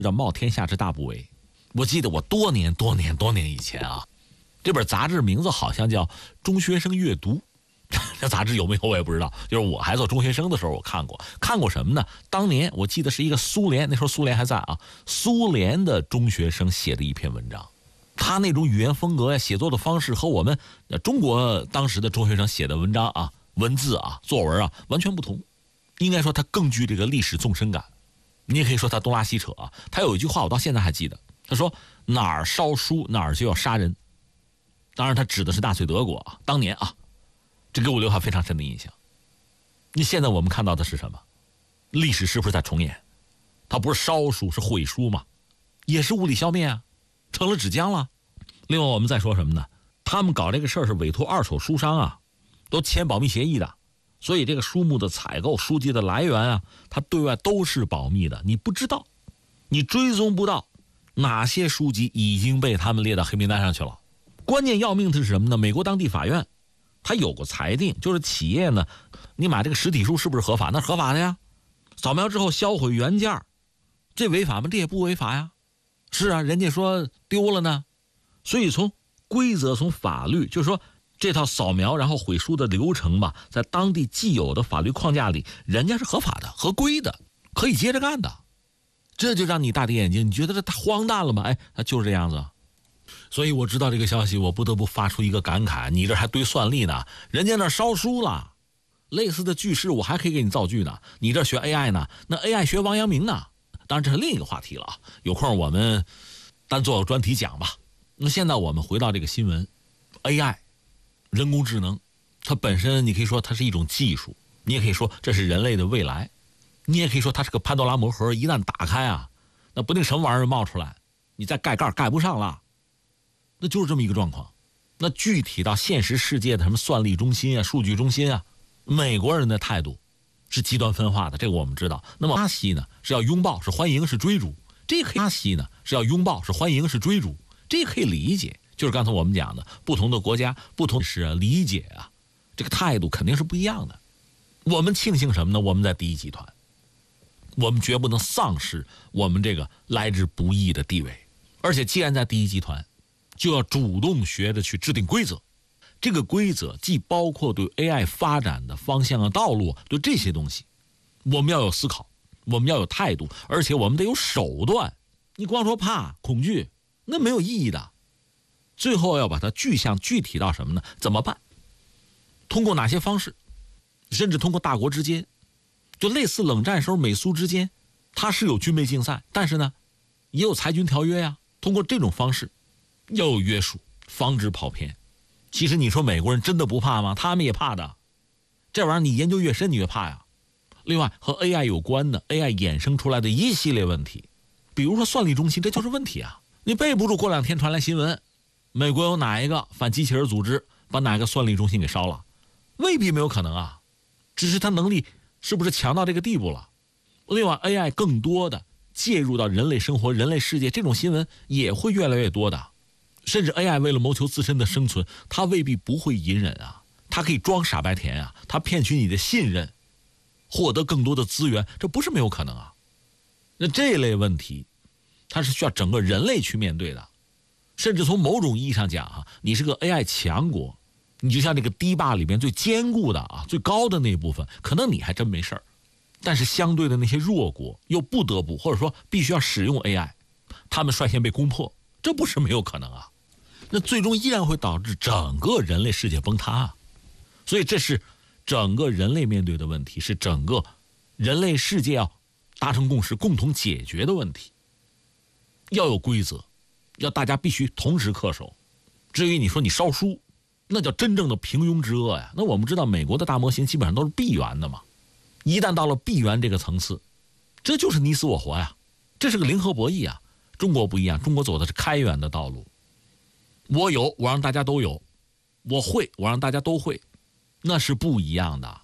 叫冒天下之大不韪。我记得我多年以前啊，这本杂志名字好像叫《中学生阅读》，这杂志有没有我也不知道。就是我还做中学生的时候，我看过什么呢？当年我记得是一个苏联，那时候苏联还在啊，苏联的中学生写的一篇文章。他那种语言风格呀、写作的方式和我们中国当时的中学生写的文章啊、文字啊、作文啊完全不同。应该说他更具这个历史纵深感。你也可以说他东拉西扯啊。他有一句话我到现在还记得，他说哪儿烧书哪儿就要杀人。当然他指的是纳粹德国啊，当年啊，这给我留下非常深的印象。你现在我们看到的是什么？历史是不是在重演？他不是烧书是毁书吗？也是物理消灭啊，成了纸浆了。另外我们再说什么呢？他们搞这个事儿是委托二手书商啊，都签保密协议的，所以这个书目的采购、书籍的来源啊，它对外都是保密的，你不知道，你追踪不到哪些书籍已经被他们列到黑名单上去了。关键要命的是什么呢？美国当地法院它有个裁定，就是企业呢，你买这个实体书是不是合法？那合法的呀。扫描之后销毁原件，这违法吗？这也不违法呀。是啊，人家说丢了呢。所以从规则、从法律，就是说这套扫描然后毁书的流程吧，在当地既有的法律框架里，人家是合法的、合规的，可以接着干的。这就让你大跌眼镜，你觉得这太荒诞了吗？哎，它就是这样子。所以我知道这个消息，我不得不发出一个感慨：你这还堆算力呢，人家那烧书了。类似的句式我还可以给你造句呢，你这学 AI 呢，那 AI 学王阳明呢。当然这是另一个话题了啊，有空我们单做个专题讲吧。那现在我们回到这个新闻 ，AI 人工智能，它本身你可以说它是一种技术，你也可以说这是人类的未来，你也可以说它是个潘多拉魔盒，一旦打开啊，那不定什么玩意儿冒出来，你再盖盖盖不上了，那就是这么一个状况。那具体到现实世界的什么算力中心啊、数据中心啊，美国人的态度是极端分化的，这个我们知道。那么巴西呢是要拥抱、是欢迎、是追逐，这个巴西呢是要拥抱、是欢迎、是追逐，这个可以理解。就是刚才我们讲的，不同的国家、不同是理解啊，这个态度肯定是不一样的。我们庆幸什么呢？我们在第一集团，我们绝不能丧失我们这个来之不易的地位。而且既然在第一集团，就要主动学着去制定规则。这个规则既包括对 AI 发展的方向和道路，对这些东西我们要有思考，我们要有态度，而且我们得有手段。你光说怕、恐惧，那没有意义的。最后要把它具象具体到什么呢？怎么办？通过哪些方式？甚至通过大国之间，就类似冷战时候美苏之间，它是有军备竞赛，但是呢也有裁军条约呀。通过这种方式要有约束，防止跑偏。其实你说美国人真的不怕吗？他们也怕的。这玩意儿你研究越深你越怕呀。另外和 AI 有关的 AI 衍生出来的一系列问题，比如说算力中心，这就是问题啊。你备不住过两天传来新闻，美国有哪一个反机器人组织把哪个算力中心给烧了，未必没有可能啊，只是它能力是不是强到这个地步了。另外 AI 更多的介入到人类生活、人类世界，这种新闻也会越来越多的。甚至 AI 为了谋求自身的生存，它未必不会隐忍啊，它可以装傻白甜啊，它骗取你的信任，获得更多的资源，这不是没有可能啊。那这类问题它是需要整个人类去面对的。甚至从某种意义上讲啊，你是个 AI 强国，你就像这个堤坝里边最坚固的啊、最高的那部分，可能你还真没事儿，但是相对的那些弱国又不得不或者说必须要使用 AI， 他们率先被攻破，这不是没有可能啊。那最终依然会导致整个人类世界崩塌啊。所以这是整个人类面对的问题，是整个人类世界要达成共识、共同解决的问题。要有规则，要大家必须同时恪守。至于你说你烧书，那叫真正的平庸之恶呀。那我们知道美国的大模型基本上都是闭源的嘛，一旦到了闭源这个层次，这就是你死我活呀，这是个零和博弈啊。中国不一样，中国走的是开源的道路。我有，我让大家都有；我会，我让大家都会，那是不一样的。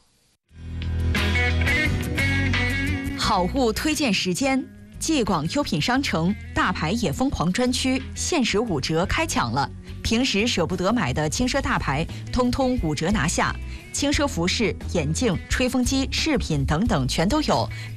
好物推荐时间：继广优品商城大牌也疯狂专区限时5折开抢了，平时舍不得买的轻奢大牌，通通5折拿下。轻奢服饰、眼镜、吹风机、饰品等等全都有。